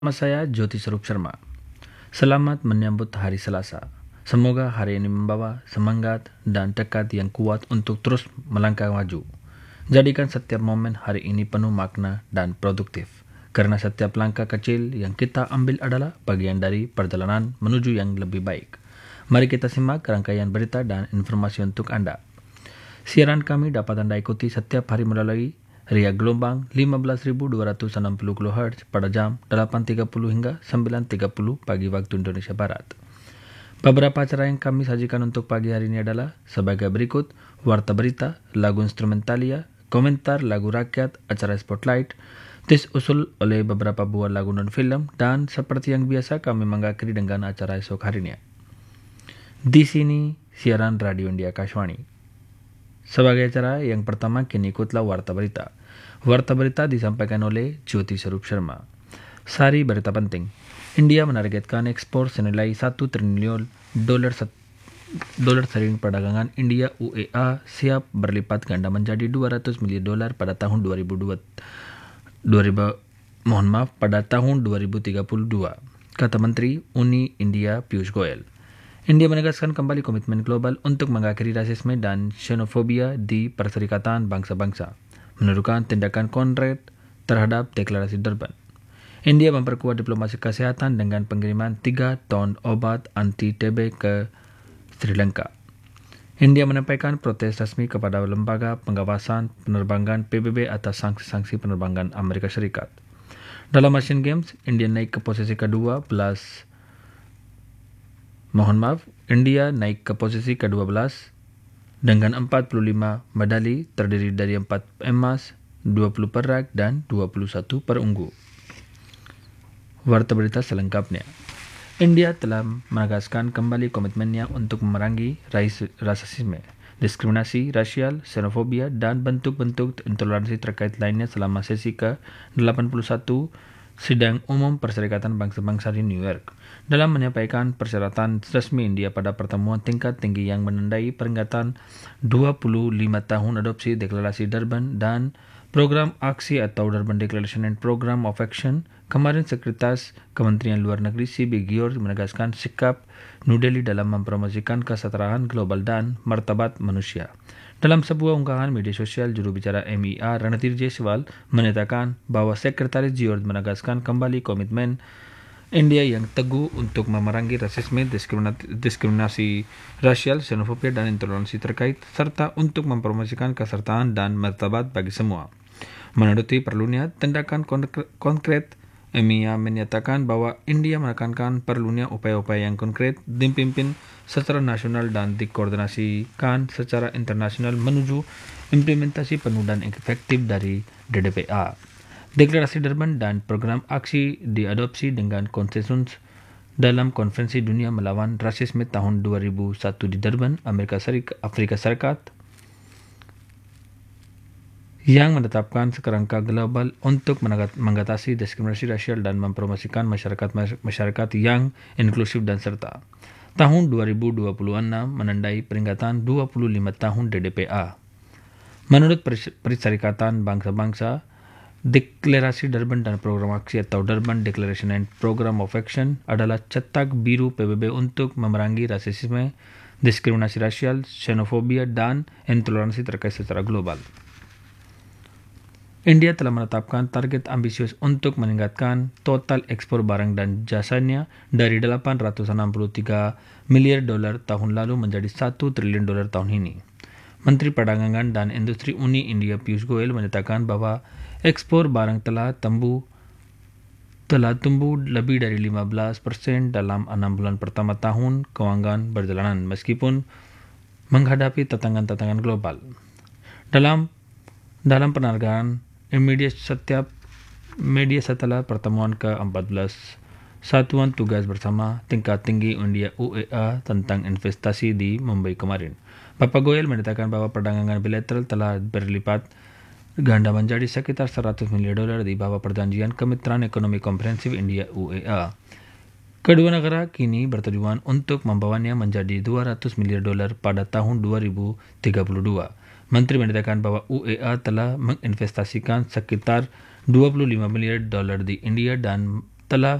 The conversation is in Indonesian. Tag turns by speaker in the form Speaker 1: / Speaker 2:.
Speaker 1: Nama saya Jyoti Sarup Sharma. Selamat menyambut hari Selasa. Semoga hari ini membawa semangat dan tekad yang kuat untuk terus melangkah maju. Jadikan setiap momen hari ini penuh makna dan produktif. Karena setiap langkah kecil yang kita ambil adalah bagian dari perjalanan menuju yang lebih baik. Mari kita simak rangkaian berita dan informasi untuk Anda. Siaran kami dapat Anda ikuti setiap hari melalui Ria gelombang 15.260 kHz pada jam 8.30 hingga 9.30 pagi waktu Indonesia Barat. Beberapa acara yang kami sajikan untuk pagi hari ini adalah sebagai berikut: Warta Berita, lagu instrumentalia, komentar lagu rakyat, acara Spotlight, tis usul oleh beberapa buah lagu non-film, dan seperti yang biasa kami mengakhiri dengan acara esok harinya. Di sini siaran Radio India Kashwani. Sebagai acara yang pertama, kini ikutlah Warta Berita. Warta Berita disampaikan oleh Jyoti Sarup Sharma. Sari berita penting. India menargetkan ekspor senilai 1 triliun dolar seiring perdagangan India UEA siap berlipat ganda menjadi 200 miliar dolar pada tahun 2032, pada tahun 2032, kata Menteri Uni India Piyush Goyal. India menegaskan kembali komitmen global untuk mengakhiri rasisme dan xenofobia di Perserikatan Bangsa-Bangsa, menurunkan tindakan konkret terhadap deklarasi Durban. India memperkuat diplomasi kesehatan dengan pengiriman 3 ton obat anti-TB ke Sri Lanka. India menyampaikan protes resmi kepada lembaga pengawasan penerbangan PBB atas sanksi-sanksi penerbangan Amerika Serikat. Dalam Asian Games, India naik ke posisi ke-12. India naik ke posisi ke-12 dengan 45 medali terdiri dari 4 emas, 20 perak, dan 21 perunggu. Warta berita selengkapnya. India telah menegaskan kembali komitmennya untuk memerangi rasisme, diskriminasi rasial, xenofobia, dan bentuk-bentuk intoleransi terkait lainnya selama sesi ke-81 Sidang Umum Perserikatan Bangsa-Bangsa di New York. Dalam menyampaikan persyaratan resmi India pada pertemuan tingkat tinggi yang menandai peringatan 25 tahun adopsi Deklarasi Durban dan Program Aksi atau Durban Declaration and Program of Action, kemarin Sekretaris Kementerian Luar Negeri C.B. Gior menegaskan sikap New Delhi dalam mempromosikan kesetaraan global dan martabat manusia. Dalam sebuah unggahan media sosial, juru bicara MIA Ranadhir Jaiswal menyatakan bahwa Sekretaris Gior menegaskan kembali komitmen India yang teguh untuk memerangi rasisme, diskriminasi rasial, xenofobia, dan intoleransi terkait, serta untuk mempromosikan kesertaan dan martabat bagi semua. Menuruti perlunya tindakan konkret, MIA menyatakan bahwa India menekankan perlunya upaya-upaya yang konkret dipimpin secara nasional dan dikoordinasikan secara internasional menuju implementasi penuh dan efektif dari DDPA. Deklarasi Durban dan program aksi diadopsi dengan konsensus dalam Konferensi Dunia Melawan Rasisme tahun 2001 di Durban, Afrika Serikat, yang menetapkan kerangka global untuk mengatasi diskriminasi rasial dan mempromosikan masyarakat yang inklusif dan serta. Tahun 2026 menandai peringatan 25 tahun DDPA. Menurut Perserikatan Bangsa-Bangsa, Deklarasi Durban dan Program Aksi atau Durban Declaration and Program of Action adalah cetak biru PBB untuk memerangi rasisme, diskriminasi rasial, xenofobia, dan intoleransi terkait secara global. India telah menetapkan target ambisius untuk meningkatkan total ekspor barang dan jasanya dari 863 miliar dolar tahun lalu menjadi 1 triliun dolar tahun ini. Menteri Perdagangan dan Industri Uni India Piyush Goyal menyatakan bahwa ekspor barang telah tumbuh lebih dari 15% dalam 6 bulan pertama tahun keuangan berjalanan meskipun menghadapi tantangan global. Dalam penghargaan media setelah pertemuan ke-14 Satuan Tugas Bersama Tingkat Tinggi India UEA tentang investasi di Mumbai kemarin. Bapak Goyal menyatakan bahwa perdagangan bilateral telah berlipat ganda menjadi sekitar 100 miliar dolar di bawah perjanjian Kemitraan Ekonomi Komprehensif India UEA. Kedua negara kini bertujuan untuk membawanya menjadi 200 miliar dolar pada tahun 2032. Menteri menyatakan bahwa UEA telah menginvestasikan sekitar 25 miliar dolar di India dan telah